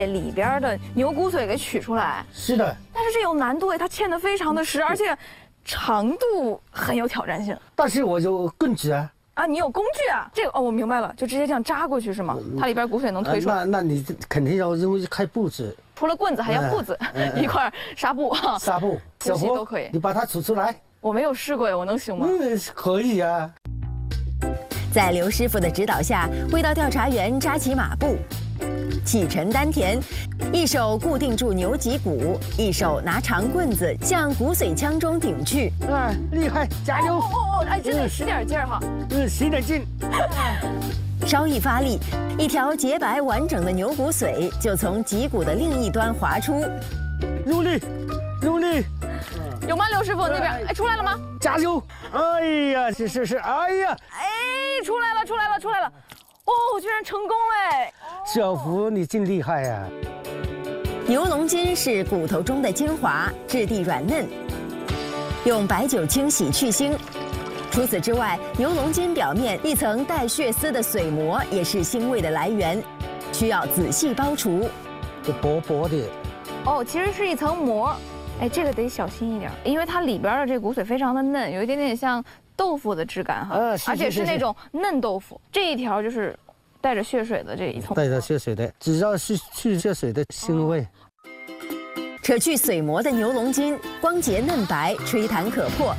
里边的牛骨髓给取出来。 是的， 但是这有难度哎，它嵌得非常的实，而且长度很有挑战性。 但是我有棍子啊。 啊，你有工具啊？这个哦，我明白了，就直接这样扎过去是吗？它里边骨髓能推出来。 那你肯定要用开步子。 除了棍子还要步子，一块纱布哈。 纱布，小胡都可以。 你把它取出来。 我没有试过，我能行吗？ 可以啊。 在刘师傅的指导下，味道调查员扎起马步，启程丹田，一手固定住牛脊骨，一手拿长棍子向骨髓腔中顶去。 厉害，加油！ 哎，真的使点劲儿哈。 使点劲。 稍一发力，一条洁白完整的牛骨髓就从脊骨的另一端滑出。 用力，用力。 有吗，刘师傅那边？哎，出来了吗？ 加油！哎呀，是，哎呀， 哎，出来了！哦，居然成功嘞！ 小胡，你真厉害呀！ 牛龙筋是骨头中的精华，质地软嫩，用白酒清洗去腥。除此之外，牛龙筋表面一层带血丝的髓膜也是腥味的来源，需要仔细剥除。 这薄薄的。 哦，其实是一层膜。哎，这个得小心一点，因为它里边的这骨髓非常的嫩，有一点点像豆腐的质感哈，而且是那种嫩豆腐。这一条就是带着血水的这一层， 带着血水的，只要是去血水的腥味。 扯去髓膜的牛龙筋，光洁嫩白，吹弹可破。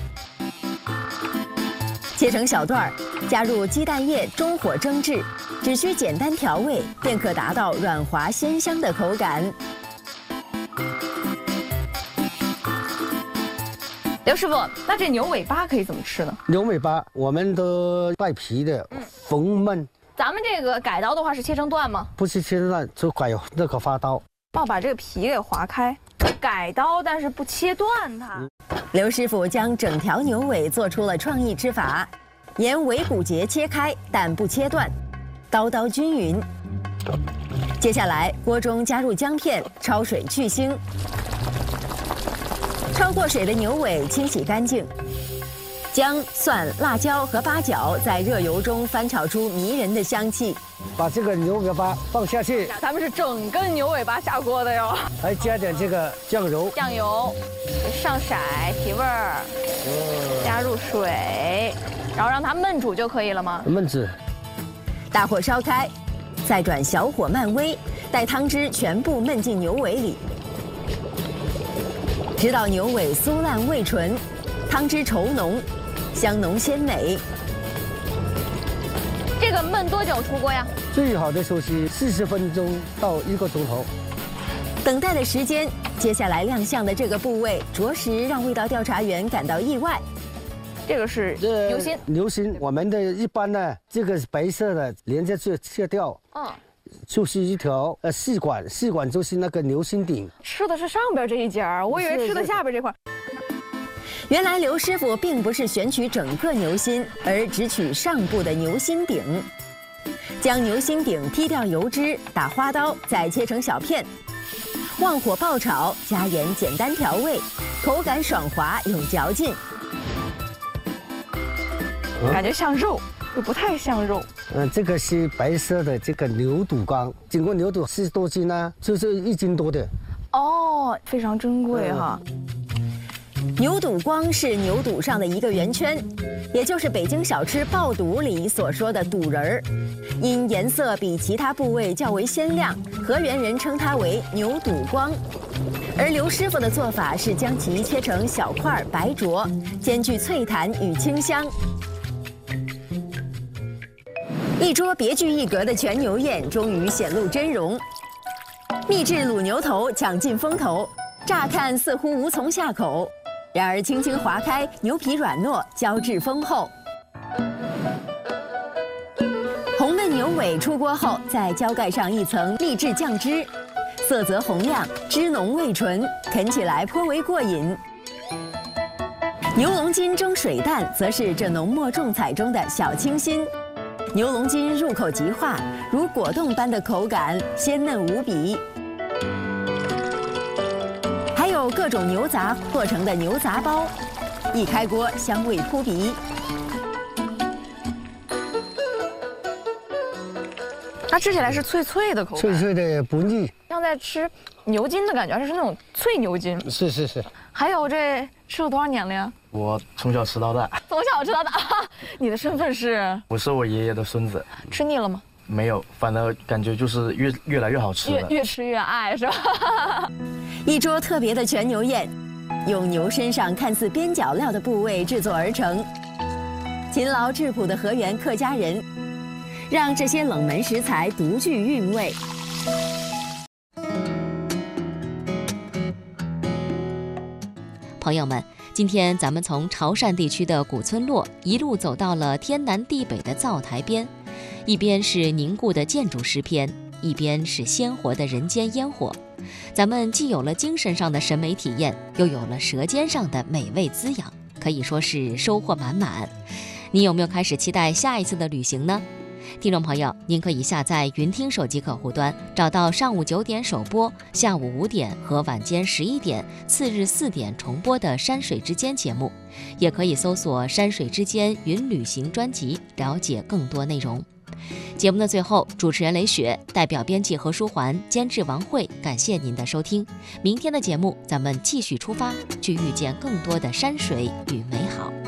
切成小段儿，加入鸡蛋液，中火蒸制，只需简单调味，便可达到软滑鲜香的口感。 刘师傅，那这牛尾巴可以怎么吃呢？ 牛尾巴我们都带皮的，缝焖。 咱们这个改刀的话是切成段吗？ 不是切成段，就改那个花刀。 把这个皮给划开，改刀但是不切断它。 刘师傅将整条牛尾做出了创意吃法，沿尾骨节切开，但不切断，刀刀均匀。接下来锅中加入姜片，焯水去腥。焯过水的牛尾清洗干净，姜、蒜、辣椒和八角在热油中翻炒出迷人的香气。 把这个牛尾巴放下去， 咱们是整个牛尾巴下锅的哟。 还加点这个酱油， 上色提味儿，加入水，然后让它焖煮就可以了吗？ 焖煮。 大火烧开，再转小火慢煨，待汤汁全部焖进牛尾里。直到牛尾酥烂味醇，汤汁稠浓，香浓鲜美。 这个焖多久出锅呀？ 最好的休息40分钟到1个钟头。 等待的时间，接下来亮相的这个部位，着实让味道调查员感到意外。 这个是牛心。 牛心，我们的一般呢，这个是白色的，连着切掉。就是一条细管，细管就是那个牛心顶。 吃的是上边这一节儿，我以为吃的下边这块。 原来刘师傅并不是选取整个牛心，而只取上部的牛心顶。将牛心顶剔掉油脂，打花刀，再切成小片。旺火爆炒，加盐简单调味，口感爽滑有嚼劲。 感觉像肉，又不太像肉。 这个是白色的这个牛肚肝，经过牛肚40多斤呢，就是1斤多的。 哦，非常珍贵哈。 牛肚光是牛肚上的一个圆圈，也就是北京小吃爆肚里所说的肚仁儿。因颜色比其他部位较为鲜亮，河源人称它为牛肚光。而刘师傅的做法是将其切成小块白灼，兼具脆弹与清香。一桌别具一格的全牛宴终于显露真容。秘制卤牛头抢尽风头，乍看似乎无从下口，然而轻轻划开，牛皮软糯，胶质丰厚。红焖牛尾出锅后，再浇盖上一层秘制酱汁，色泽红亮，汁浓味醇，啃起来颇为过瘾。牛龙筋蒸水蛋则是这浓墨重彩中的小清新。牛龙筋入口即化，如果冻般的口感，鲜嫩无比。还有各种牛杂做成的牛杂包，一开锅香味扑鼻。 它吃起来是脆脆的口感， 脆脆的不腻。 像在吃牛筋的感觉，而且是那种脆牛筋。 是。 还有这吃了多少年了呀？ 我从小吃到大。 从小吃到大，你的身份是？ 我是我爷爷的孙子。 吃腻了吗？ 没有，反而感觉就是越来越好吃了。 越吃越爱是吧？ 一桌特别的全牛宴，用牛身上看似边角料的部位制作而成。勤劳质朴的河源客家人，让这些冷门食材独具韵味。 朋友们，今天咱们从潮汕地区的古村落一路走到了天南地北的灶台边，一边是凝固的建筑诗篇，一边是鲜活的人间烟火。咱们既有了精神上的审美体验，又有了舌尖上的美味滋养，可以说是收获满满。你有没有开始期待下一次的旅行呢？听众朋友，您可以下载云听手机客户端，找到上午9点首播、下午5点和晚间11点、次日4点重播的《山水之间》节目，也可以搜索《山水之间云旅行》专辑，了解更多内容。节目的最后，主持人雷雪代表编辑何书桓、监制王慧，感谢您的收听。明天的节目，咱们继续出发，去遇见更多的山水与美好。